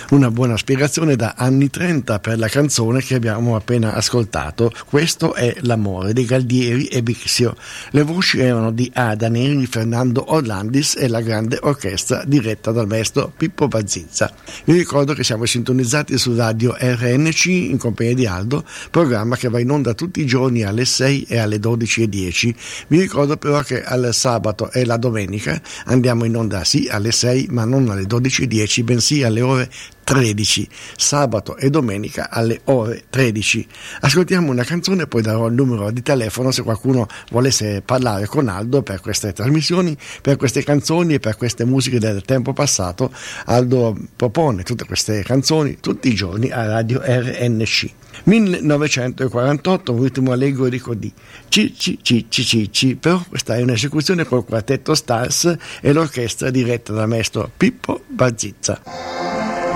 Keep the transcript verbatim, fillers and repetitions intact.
Una buona spiegazione da anni trenta per la canzone che abbiamo appena ascoltato. Questo è l'amore di Galdieri e Bixio. Le voci erano di Ada Neri, Fernando Orlandis e la grande orchestra diretta dal maestro Pippo Bazzizza. Vi ricordo che siamo sintonizzati su Radio R N C in compagnia di Aldo, programma che va in onda tutti i giorni alle sei e alle dodici e dieci. Vi ricordo però che al sabato e la domenica andiamo in onda sì alle sei, ma non alle dodici e dieci, bensì alle ore tredici, sabato e domenica alle ore tredici. Ascoltiamo una canzone e poi darò il numero di telefono se qualcuno volesse parlare con Aldo per queste trasmissioni, per queste canzoni e per queste musiche del tempo passato. Aldo propone tutte queste canzoni tutti i giorni a Radio R N C. millenovecentoquarantotto, un ritmo allegro di codì Cicci Cicci Cicci, però questa è un'esecuzione col quartetto Stars e l'orchestra diretta dal maestro Pippo Bazzizza.